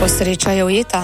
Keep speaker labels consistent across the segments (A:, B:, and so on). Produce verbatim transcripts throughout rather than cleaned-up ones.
A: Ko sreča je ujeta.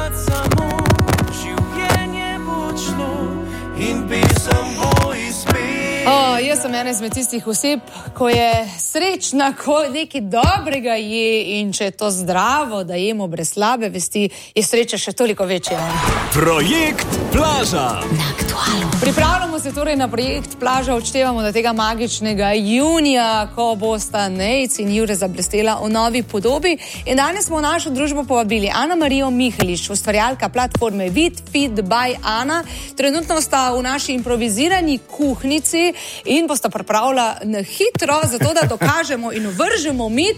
A: O, jaz sem ena izmed tistih oseb, ko je srečna, ko nekaj dobrega je, in če je to zdravo, da jemo brez slabe vesti, je sreča še toliko večja.
B: Projekt Plaža
A: na Aktualu. Pripravljamo se torej na projekt Plaža, odštevamo do tega magičnega junija, ko bosta Nejc in Jure zablestela v novi podobi. In danes smo v našo družbo povabili Ana Marijo Mihelič, ustvarjalka platforme With Fit by Ana. Trenutno sta v naši improvizirani kuhnici in bosta pripravila na hitro, zato da dokažemo in vržemo mit,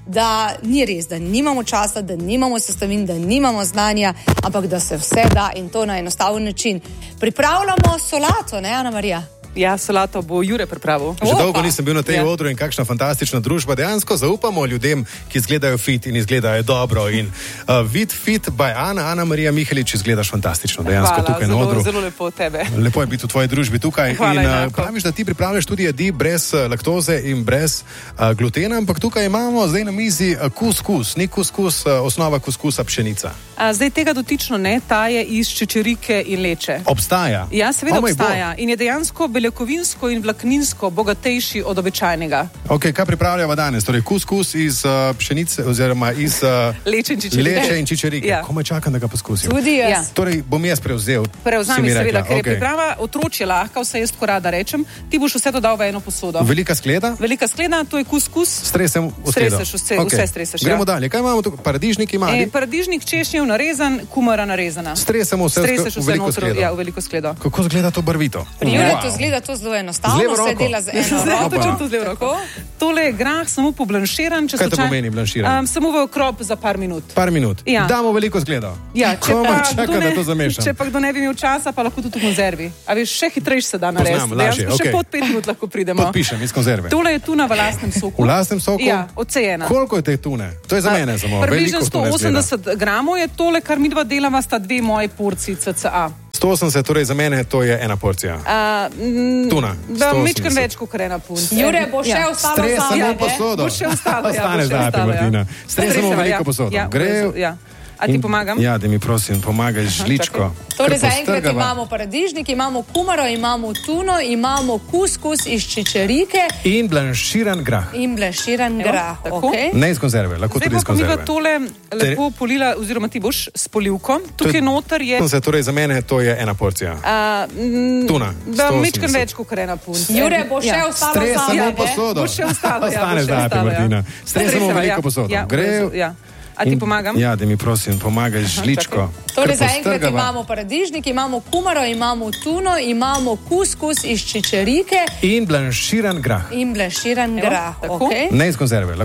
A: da ni res, da nimamo časa, da nimamo sestavin, da nimamo znanja, ampak da se vse da, in to na enostaven način. Pripravljamo solato, ne, Ana Marija?
C: Ja, solato bo Jure pripravil.
D: Že dolgo nisem bil na tej ja. odru in kakšna fantastična družba. Dejansko zaupamo ljudem, ki izgledajo fit in izgledajo dobro. In uh, With Fit by Ana, Ana Marija Mihelič, izgledaš fantastično. Dejansko
C: Hvala,
D: tukaj
C: zelo,
D: na odru.
C: Zelo lepo od tebe.
D: Lepo je biti v tvoji družbi tukaj.
C: Hvala,
D: in uh, praviš, da ti pripravljaš tudi jedi brez uh, laktoze in brez uh, glutena, ampak tukaj imamo zdaj na mizi uh, kuskus, ni kuskus, uh, osnova kuskusa pšenica.
C: A, zdaj tega dotično ne, ta je iz čičerike in leče.
D: Obstaja?
C: Ja, seveda
D: oh
C: obstaja. In je dejansko beljakovinsko in vlakninsko bogatejši od običajnega.
D: Ok, kaj pripravljava danes? Torej, kuskus iz uh, pšenice oziroma iz uh,
C: leče in čičerike.
D: Leče in čičerike.
C: Ja.
D: Komaj čakam, da ga poskusim.
A: Tudi jaz. Ja.
D: Torej, bom jaz prevzel.
C: Prevzami, seveda, ker
D: okay.
C: je priprava otročje lahka, vse jaz tako rada rečem. Ti boš vse dodal v eno posodo.
D: Velika skleda?
C: Velika skleda, to je kuskus.
D: Stresem v skledo.
C: Streseš vse,
D: okay.
C: vse streseš.
D: Gremo
C: ja.
D: dalje. Kaj imamo tukaj? Paradižnik ima?
C: E, paradižnik, češnjev narezan, kumara narezana.
D: Stresemo vse,
C: Streseš
D: v
C: vse
D: veliko
C: notro,
D: skledo.
C: Ja, v veliko skledo.
D: Kako zgleda to barvito?
A: Pri Jure to zgleda to zelo enostavno, se dela z eno roko.
C: Tole je grah samo poblanširan.
D: Kaj to pomeni blanširan?
C: Um, samo v okrop za par minut.
D: Par minut.
C: Ja.
D: Damo veliko zgledo.
C: Ja, če
D: Komaj
C: pa
D: čaka,
C: kdo ne,
D: da to zamešam.
C: če pa kdo ne bi imel časa, pa lahko tudi v konzervi. A veš, še hitrejš se da narediti.
D: Poznam, lažje,
C: Dejansko
D: okay.
C: Še pod pet minut lahko pridemo.
D: Podpišem iz konzerve.
C: Tole je tuna v lastnem soku.
D: V lastnem soku?
C: Ja, odsejena.
D: Koliko je te tune? To je za mene samo.
C: Približno sto osemdeset gramov je tole, kar midva delava, sta dve moje porciji cca.
D: sto osemdeset, torej za mene to je ena porcija.
C: A, m,
D: Tuna.
C: Da, mečkam več, kot ena punca.
A: Jure, bo še ja. ostalo samo.
D: Stresamo posodo.
C: Bo še ostalo, ja.
D: Ostane zdaj, Martina. Stresamo veliko posodo.
C: Ja,
D: Gre...
C: ja. A ti pomagam?
D: Ja, da mi prosim, pomagaj z žličko.
A: Torej, zaenkrat imamo paradižnik, imamo kumaro, imamo tuno, imamo kuskus iz čičerike.
D: In blanširan grah.
A: In blanširan grah, okay.
D: Ne iz konzerve, lahko tudi iz konzerve.
C: Zdaj pa tole lepo polila, oziroma ti boš s polivko. Tukaj noter je...
D: Torej, za mene to je ena porcija.
C: A, m,
D: Tuna.
C: Da, mečkam več, kot ena punca.
A: Jure, bo še
C: ja.
A: ostalo samo.
D: Stresamo posodo.
C: Bo še ostalo, ja.
D: Ostane zdaj, Martina. Stresamo veliko posodo. Gre...
C: Ja. A ti pomagam?
D: Ja, da mi prosim, pomagaj z žličko.
A: Torej, zaenkrat imamo paradižnik, imamo kumaro, imamo tuno, imamo kuskus iz čičerike.
D: In blanširan grah.
A: In blanširan grah, ok.
D: Ne iz konzerve.